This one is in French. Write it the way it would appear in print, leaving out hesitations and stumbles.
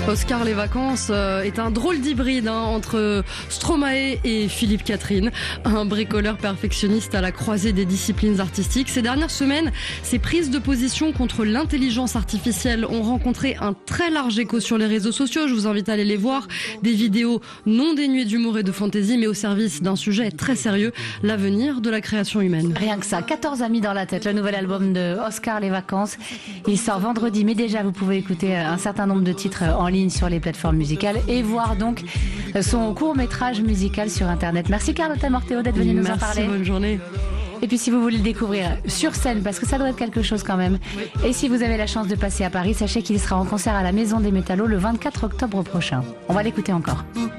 Oscar Les Vacances est un drôle d'hybride entre Stromae et Philippe Catherine, un bricoleur perfectionniste à la croisée des disciplines artistiques. Ces dernières semaines, ses prises de position contre l'intelligence artificielle ont rencontré un très large écho sur les réseaux sociaux. Je vous invite à aller les voir. Des vidéos non dénuées d'humour et de fantaisie, mais au service d'un sujet très sérieux, l'avenir de la création humaine. Rien que ça, 14 amis dans la tête, le nouvel album de Oscar Les Vacances. Il sort vendredi, mais déjà vous pouvez écouter un certain nombre de titres en ligne sur les plateformes musicales et voir donc son court-métrage musical sur Internet. Merci Carlotta Morteo d'être venue nous en parler. Merci, bonne journée. Et puis si vous voulez le découvrir sur scène, parce que ça doit être quelque chose quand même, et si vous avez la chance de passer à Paris, sachez qu'il sera en concert à la Maison des Métallos le 24 octobre prochain. On va l'écouter encore.